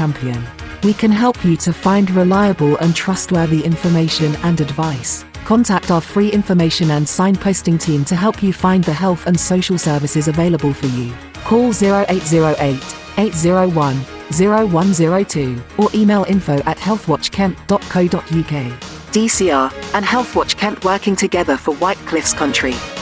champion. We can help you to find reliable and trustworthy information and advice. Contact our free information and signposting team to help you find the health and social services available for you. Call 0808 801 0102 or email info@healthwatchkent.co.uk. DCR and Healthwatch Kent working together for White Cliffs Country.